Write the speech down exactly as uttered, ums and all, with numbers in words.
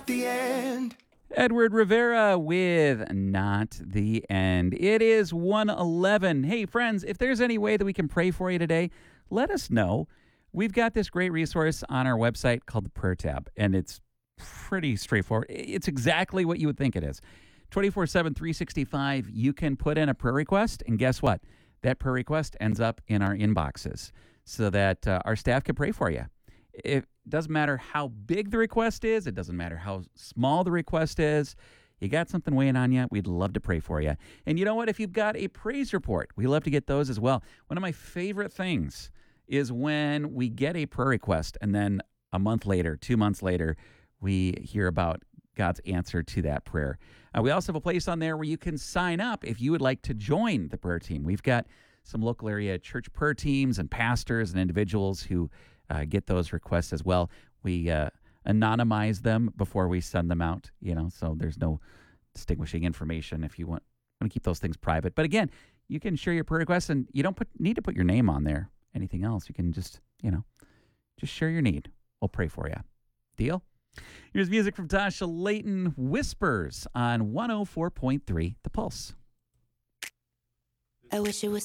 not the end. Edward Rivera with Not the End. It is one eleven. Hey, friends, if there's any way that we can pray for you today, let us know. We've got this great resource on our website called the Prayer Tab, and it's pretty straightforward. It's exactly what you would think it is. twenty-four seven, three sixty-five, you can put in a prayer request, and guess what? That prayer request ends up in our inboxes so that uh, our staff can pray for you. It doesn't matter how big the request is. It doesn't matter how small the request is. You got something weighing on you, we'd love to pray for you. And you know what? If you've got a praise report, we love to get those as well. One of my favorite things is when we get a prayer request and then a month later, two months later, we hear about God's answer to that prayer. Uh, we also have a place on there where you can sign up if you would like to join the prayer team. We've got some local area church prayer teams and pastors and individuals who uh, get those requests as well. We uh, anonymize them before we send them out, you know, so there's no distinguishing information if you want, want to keep those things private. But again, you can share your prayer requests, and you don't put, need to put your name on there, anything else. You can just, you know, just share your need. We'll pray for you. Deal? Here's music from Tasha Layton, Whispers on one oh four point three The Pulse. I wish it was